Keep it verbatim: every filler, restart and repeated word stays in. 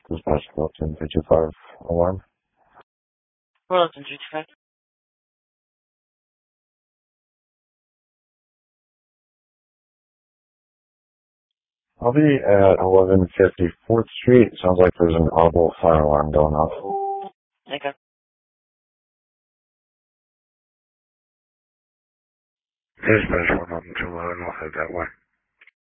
Dispatch Wilton three two five alarm. Wilton three two five. I'll be at eleven fifty-fourth Street. Sounds like there's an audible fire alarm going off. Okay. Dispatch one one two eleven, we'll head that way.